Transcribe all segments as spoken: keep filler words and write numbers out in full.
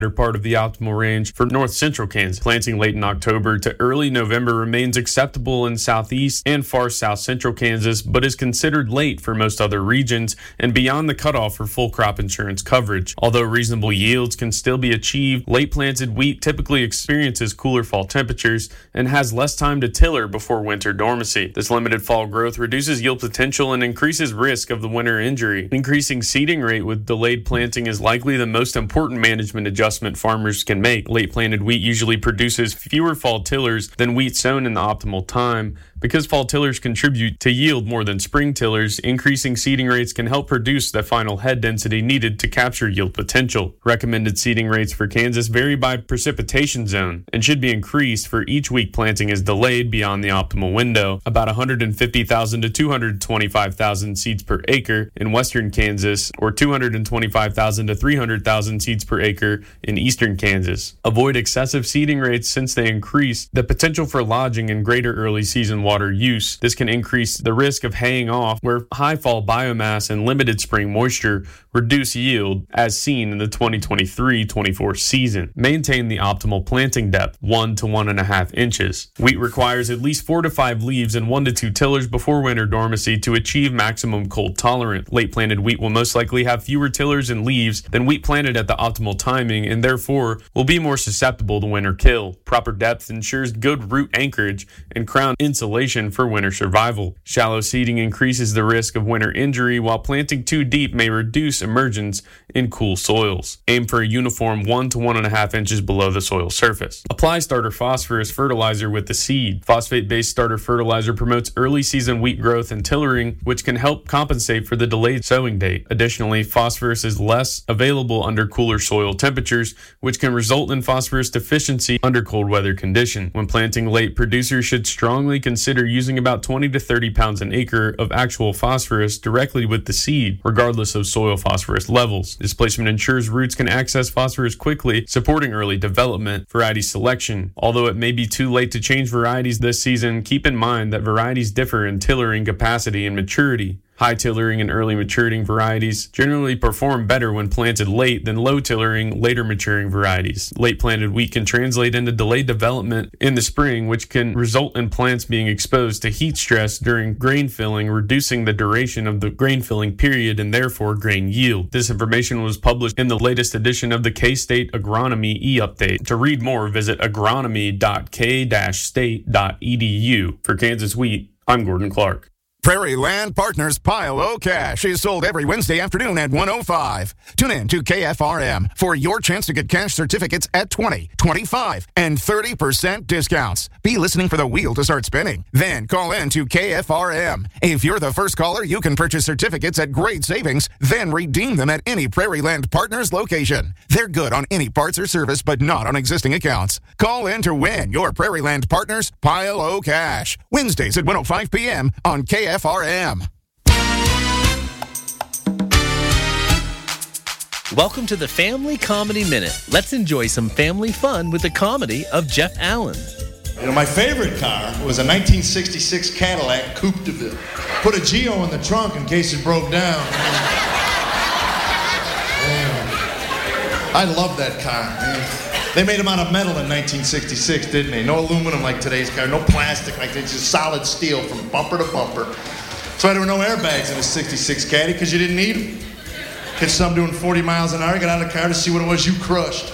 part of the optimal range for north central Kansas. Planting late in October to early November remains acceptable in southeast and far south central Kansas, but is considered late for most other regions and beyond the cutoff for full crop insurance coverage. Although reasonable yields can still be achieved, late planted wheat typically experiences cooler fall temperatures and has less time to tiller before winter dormancy. This limited fall growth reduces yield potential and increases risk of the winter injury. Increasing seeding rate with delayed planting is likely the most important management adjustment farmers can make. Late planted wheat usually produces fewer fall tillers than wheat sown in the optimal time. Because fall tillers contribute to yield more than spring tillers, increasing seeding rates can help produce the final head density needed to capture yield potential. Recommended seeding rates for Kansas vary by precipitation zone and should be increased for each week planting is delayed beyond the optimal window, about one hundred fifty thousand to two hundred twenty-five thousand seeds per acre in western Kansas or two hundred twenty-five thousand to three hundred thousand seeds per acre in eastern Kansas. Avoid excessive seeding rates since they increase the potential for lodging and greater early season water use. This can increase the risk of haying off, where high fall biomass and limited spring moisture reduce yield, as seen in the twenty twenty-three twenty-four season. Maintain the optimal planting depth, one to one and a half inches. Wheat requires at least four to five leaves and one to two tillers before winter dormancy to achieve maximum cold tolerance. Late planted wheat will most likely have fewer tillers and leaves than wheat planted at the optimal timing and therefore will be more susceptible to winter kill. Proper depth ensures good root anchorage and crown insulation for winter survival. Shallow seeding increases the risk of winter injury, while planting too deep may reduce emergence in cool soils. Aim for a uniform one to one and a half inches below the soil surface. Apply starter phosphorus fertilizer with the seed. Phosphate-based starter fertilizer promotes early season wheat growth and tillering, which can help compensate for the delayed sowing date. Additionally, phosphorus is less available under cooler soil temperatures, which can result in phosphorus deficiency under cold weather conditions. When planting late, producers should strongly consider using about twenty to thirty pounds an acre of actual phosphorus directly with the seed, regardless of soil phosphorus levels. This placement ensures roots can access phosphorus quickly, supporting early development. Variety selection. Although it may be too late to change varieties this season, keep in mind that varieties differ in tillering capacity and maturity. High tillering and early maturing varieties generally perform better when planted late than low tillering, later maturing varieties. Late planted wheat can translate into delayed development in the spring, which can result in plants being exposed to heat stress during grain filling, reducing the duration of the grain filling period and therefore grain yield. This information was published in the latest edition of the K-State Agronomy e-Update. To read more, visit agronomy dot k dash state dot e d u. For Kansas Wheat, I'm Gordon Clark. Prairie Land Partners Pile O Cash is sold every Wednesday afternoon at one oh five. Tune in to K F R M for your chance to get cash certificates at twenty, twenty-five, and thirty percent discounts. Be listening for the wheel to start spinning. Then call in to K F R M. If you're the first caller, you can purchase certificates at great savings, then redeem them at any Prairie Land Partners location. They're good on any parts or service, but not on existing accounts. Call in to win your Prairie Land Partners Pile O Cash. Wednesdays at one oh five p.m. on K F R M. Welcome to the Family Comedy Minute. Let's enjoy some family fun with the comedy of Jeff Allen. You know, my favorite car was a nineteen sixty-six Cadillac Coupe de Ville. Put a Geo in the trunk in case it broke down. Yeah. I love that car, man. They made them out of metal in nineteen sixty-six, didn't they? No aluminum like today's car, no plastic like they just solid steel from bumper to bumper. That's why there were no airbags in a sixty-six Caddy, because you didn't need them. Catch some doing forty miles an hour, get out of the car to see what it was you crushed.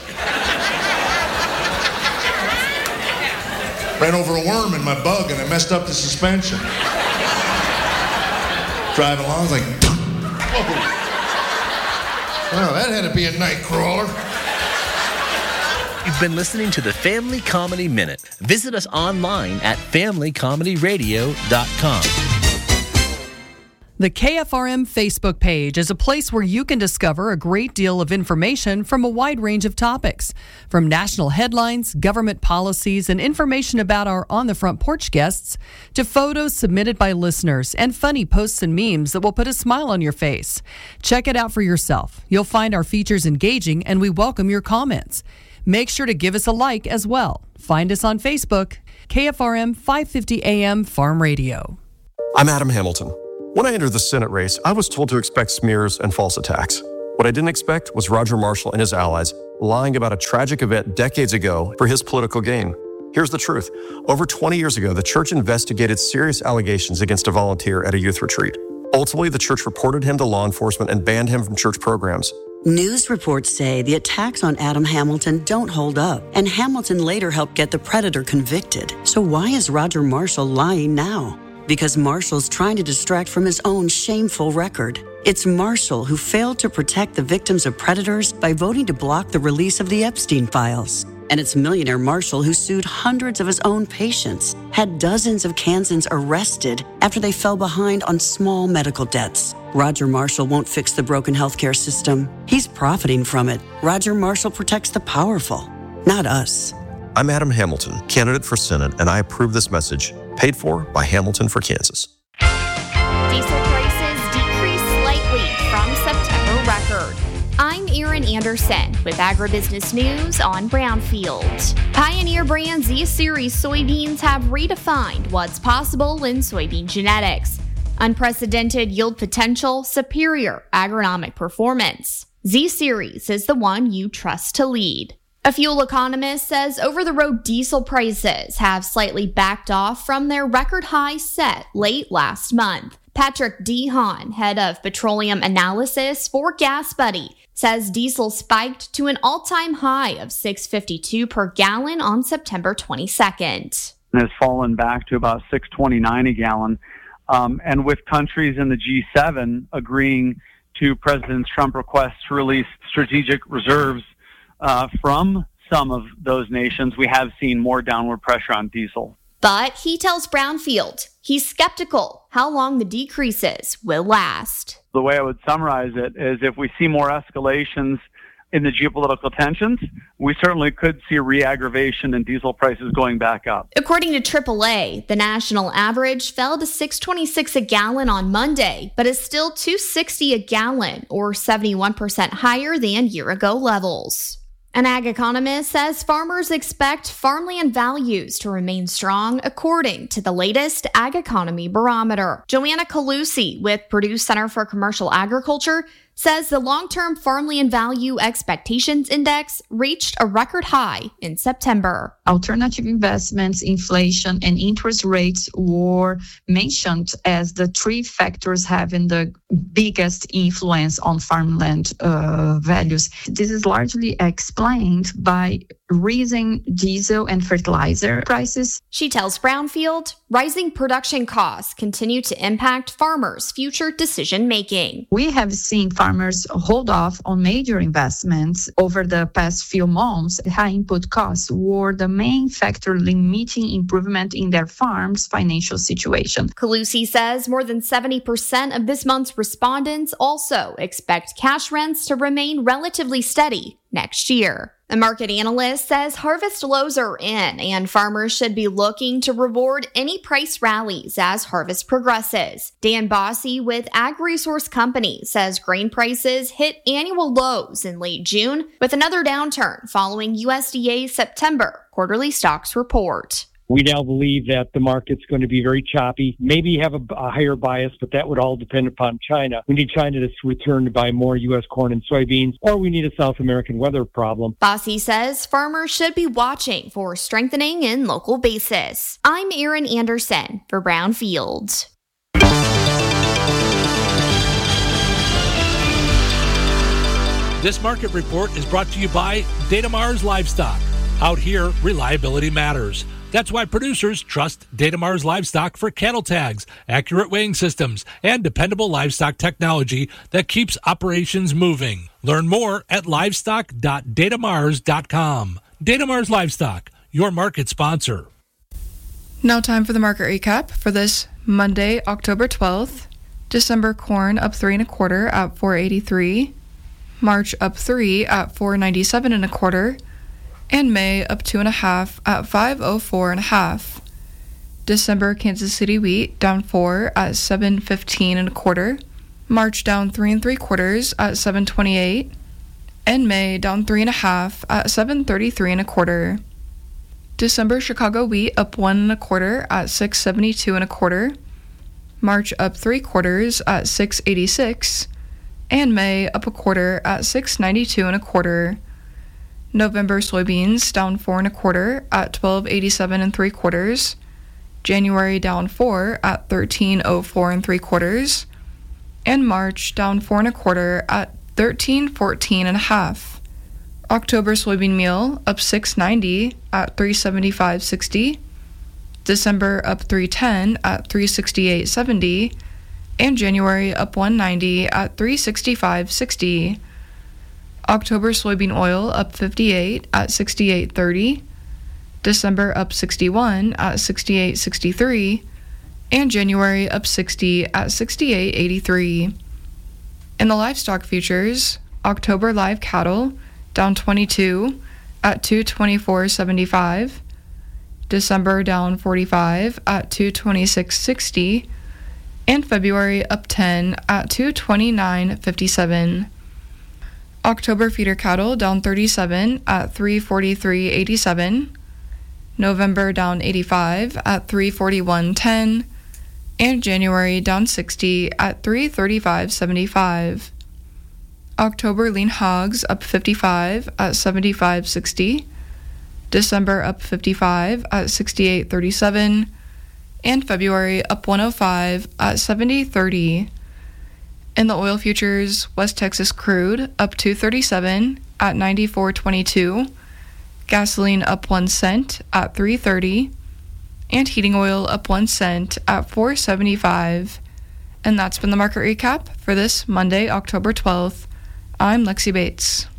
Ran over a worm in my bug and I messed up the suspension. Driving along, I was like, whoa. Well, that had to be a night crawler. You've been listening to the Family Comedy Minute. Visit us online at family comedy radio dot com. The K F R M Facebook page is a place where you can discover a great deal of information from a wide range of topics, from national headlines, government policies, and information about our On the Front Porch guests, to photos submitted by listeners and funny posts and memes that will put a smile on your face. Check it out for yourself. You'll find our features engaging, and we welcome your comments. Make sure to give us a like as well. Find us on Facebook, K F R M five fifty A M Farm Radio. I'm Adam Hamilton. When I entered the Senate race, I was told to expect smears and false attacks. What I didn't expect was Roger Marshall and his allies lying about a tragic event decades ago for his political gain. Here's the truth. Over twenty years ago, the church investigated serious allegations against a volunteer at a youth retreat. Ultimately, the church reported him to law enforcement and banned him from church programs. News reports say the attacks on Adam Hamilton don't hold up, and Hamilton later helped get the predator convicted. So why is Roger Marshall lying now? Because Marshall's trying to distract from his own shameful record. It's Marshall who failed to protect the victims of predators by voting to block the release of the Epstein files. And it's millionaire Marshall who sued hundreds of his own patients, had dozens of Kansans arrested after they fell behind on small medical debts. Roger Marshall won't fix the broken healthcare system. He's profiting from it. Roger Marshall protects the powerful, not us. I'm Adam Hamilton, candidate for Senate, and I approve this message, paid for by Hamilton for Kansas. Diesel prices decreased slightly from September record. I'm Erin Anderson with Agribusiness News on Brownfield. Pioneer brand Z-Series soybeans have redefined what's possible in soybean genetics. Unprecedented yield potential, superior agronomic performance. Z-Series is the one you trust to lead. A fuel economist says over-the-road diesel prices have slightly backed off from their record high set late last month. Patrick Dehaan, head of petroleum analysis for GasBuddy, says diesel spiked to an all-time high of six fifty-two per gallon on September twenty-second. And has fallen back to about six twenty-nine a gallon. Um, and with countries in the G seven agreeing to President Trump's request to release strategic reserves uh, from some of those nations, we have seen more downward pressure on diesel. But he tells Brownfield he's skeptical how long the decreases will last. The way I would summarize it is if we see more escalations in the geopolitical tensions, we certainly could see a re-aggravation in diesel prices going back up. According to triple A, the national average fell to six twenty-six a gallon on Monday, but is still two sixty a gallon, or seventy-one percent higher than year-ago levels. An ag economist says farmers expect farmland values to remain strong according to the latest Ag Economy Barometer. Joanna Calusi with Purdue Center for Commercial Agriculture says the long-term farmland value expectations index reached a record high in September. Alternative investments, inflation, and interest rates were mentioned as the three factors having the biggest influence on farmland uh, values. This is largely explained by rising diesel and fertilizer prices. She tells Brownfield rising production costs continue to impact farmers' future decision-making. We have seen farmers hold off on major investments over the past few months. High input costs were the main factor limiting improvement in their farm's financial situation. Calusi says more than seventy percent of this month's respondents also expect cash rents to remain relatively steady next year. The market analyst says harvest lows are in and farmers should be looking to reward any price rallies as harvest progresses. Dan Bossy with Ag Resource Company says grain prices hit annual lows in late June with another downturn following U S D A's September quarterly stocks report. We now believe that the market's going to be very choppy, maybe have a, a higher bias, but that would all depend upon China. We need China to return to buy more U S corn and soybeans, or we need a South American weather problem. Bossy says farmers should be watching for strengthening in local basis. I'm Erin Anderson for Brownfield. This market report is brought to you by Datamars Livestock. Out here, reliability matters. That's why producers trust Datamars Livestock for cattle tags, accurate weighing systems, and dependable livestock technology that keeps operations moving. Learn more at livestock dot datamars dot com. Datamars Livestock, your market sponsor. Now time for the market recap for this Monday, October twelfth. December corn up three and a quarter at four eighty-three. March up three at four ninety-seven and a quarter. And May up two and a half at five oh four and a half. December Kansas City wheat down four at seven fifteen and a quarter. March down three and three quarters at seven twenty-eight. And May down three and a half at seven thirty-three and a quarter. December Chicago wheat up one and a quarter at six seventy-two and a quarter. March up three quarters at six eighty-six. And May up a quarter at six ninety-two and a quarter. November soybeans down four and a quarter at twelve eighty-seven and three quarters. January down four at thirteen oh four and three quarters. And March down four and a quarter at thirteen fourteen and a half. October soybean meal up six ninety at three seventy-five sixty. December up three ten at three sixty-eight seventy. And January up one ninety at three sixty-five sixty. October soybean oil up fifty-eight at sixty-eight thirty. December up sixty-one at sixty-eight sixty-three. And January up sixty at sixty-eight eighty-three. In the livestock futures, October live cattle down twenty-two at two twenty-four seventy-five. December down forty-five at two twenty-six sixty. And February up ten at two twenty-nine fifty-seven. October feeder cattle down thirty-seven at three forty-three eighty-seven. November down eighty-five at three forty-one ten. And January down sixty at three thirty-five seventy-five. October lean hogs up fifty-five at seventy-five sixty. December up fifty-five at sixty-eight thirty-seven. And February up one oh five at seventy thirty. In the oil futures, West Texas crude up two thirty-seven at ninety-four twenty-two. Gasoline up one cent at three thirty. And heating oil up one cent at four seventy-five. And that's been the market recap for this Monday, October twelfth. I'm Lexi Bates.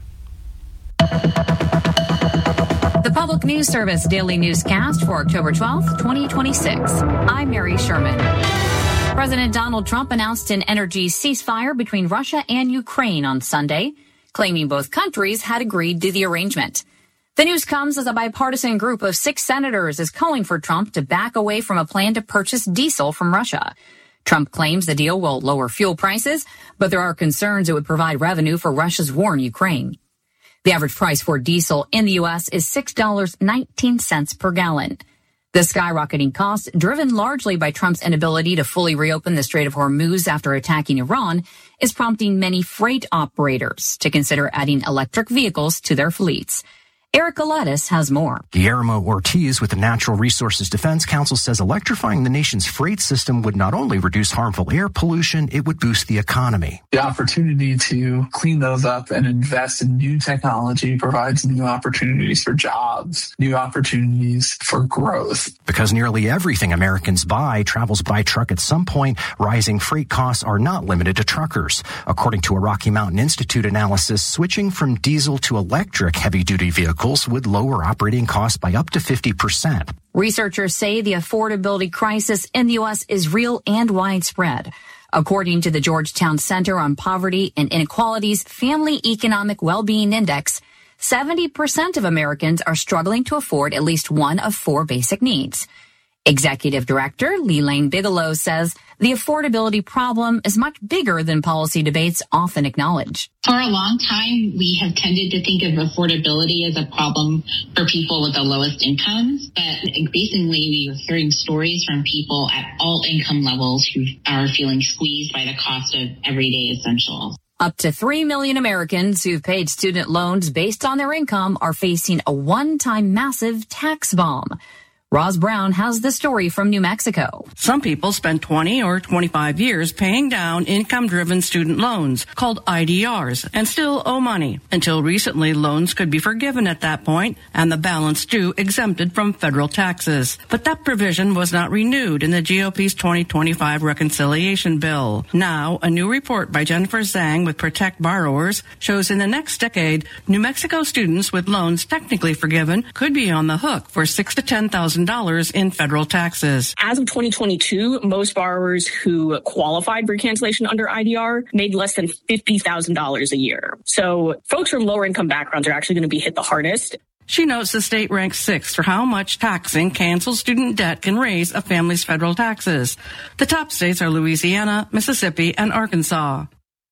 The Public News Service Daily Newscast for October twelfth, twenty twenty-six. I'm Mary Sherman. President Donald Trump announced an energy ceasefire between Russia and Ukraine on Sunday, claiming both countries had agreed to the arrangement. The news comes as a bipartisan group of six senators is calling for Trump to back away from a plan to purchase diesel from Russia. Trump claims the deal will lower fuel prices, but there are concerns it would provide revenue for Russia's war in Ukraine. The average price for diesel in the U S is six dollars and nineteen cents per gallon. The skyrocketing cost, driven largely by Trump's inability to fully reopen the Strait of Hormuz after attacking Iran, is prompting many freight operators to consider adding electric vehicles to their fleets. Erica Lettis has more. Guillermo Ortiz with the Natural Resources Defense Council says electrifying the nation's freight system would not only reduce harmful air pollution, it would boost the economy. The opportunity to clean those up and invest in new technology provides new opportunities for jobs, new opportunities for growth. Because nearly everything Americans buy travels by truck at some point, rising freight costs are not limited to truckers. According to a Rocky Mountain Institute analysis, switching from diesel to electric heavy-duty vehicles would lower operating costs by up to fifty percent. Researchers say the affordability crisis in the U S is real and widespread. According to the Georgetown Center on Poverty and Inequality's Family Economic Well-Being Index, seventy percent of Americans are struggling to afford at least one of four basic needs. Executive Director Leland Bigelow says the affordability problem is much bigger than policy debates often acknowledge. For a long time, we have tended to think of affordability as a problem for people with the lowest incomes, but increasingly we are hearing stories from people at all income levels who are feeling squeezed by the cost of everyday essentials. Up to three million Americans who've paid student loans based on their income are facing a one-time massive tax bomb. Roz Brown has the story from New Mexico. Some people spend twenty or twenty-five years paying down income-driven student loans, called I D Rs, and still owe money. Until recently, loans could be forgiven at that point, and the balance due exempted from federal taxes. But that provision was not renewed in the G O P's twenty twenty-five reconciliation bill. Now, a new report by Jennifer Zhang with Protect Borrowers shows in the next decade, New Mexico students with loans technically forgiven could be on the hook for six to ten thousand dollars in federal taxes. As of twenty twenty-two, most borrowers who qualified for cancellation under I D R made less than fifty thousand dollars a year. So folks from lower income backgrounds are actually going to be hit the hardest. She notes the state ranks sixth for how much taxing canceled student debt can raise a family's federal taxes. The top states are Louisiana, Mississippi, and Arkansas.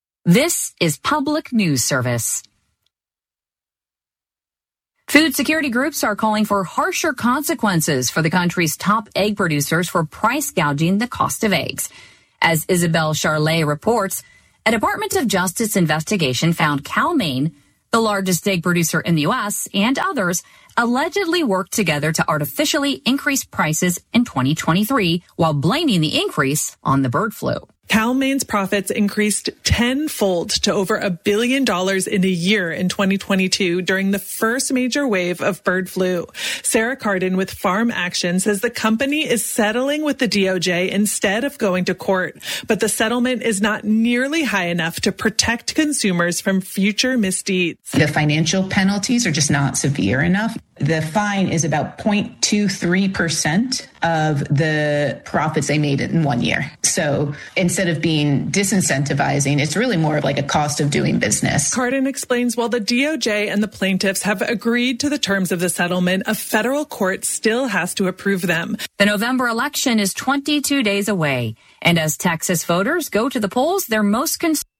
This is Public News Service. Food security groups are calling for harsher consequences for the country's top egg producers for price gouging the cost of eggs. As Isabel Charlet reports, A Department of Justice investigation found Cal-Maine, the largest egg producer in the U S, and others allegedly worked together to artificially increase prices in twenty twenty-three while blaming the increase on the bird flu. Cal-Maine's profits increased tenfold to over a billion dollars in a year in twenty twenty-two during the first major wave of bird flu. Sarah Cardin with Farm Action says the company is settling with the D O J instead of going to court, but the settlement is not nearly high enough to protect consumers from future misdeeds. The financial penalties are just not severe enough. The fine is about zero point two three percent of the profits they made in one year. So instead of being disincentivizing, it's really more of like a cost of doing business. Cardin explains while the D O J and the plaintiffs have agreed to the terms of the settlement, a federal court still has to approve them. The November election is twenty-two days away, and as Texas voters go to the polls, they're most concerned